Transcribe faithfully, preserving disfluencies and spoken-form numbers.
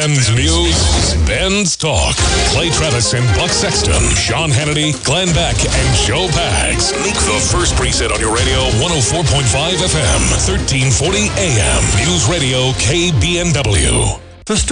Ben's News, Ben's Talk. Clay Travis and Buck Sexton, Sean Hannity, Glenn Beck, and Joe Pags make the first preset on your radio, one oh four point five F M, thirteen forty A M. News Radio K B N W.